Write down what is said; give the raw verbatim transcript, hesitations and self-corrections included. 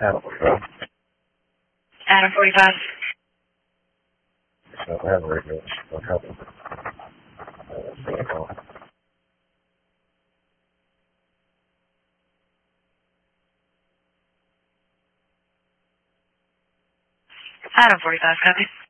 Adam forty-five. Adam forty-five. So I have a radio. So I'm helping. Uh, Adam forty-five, copy.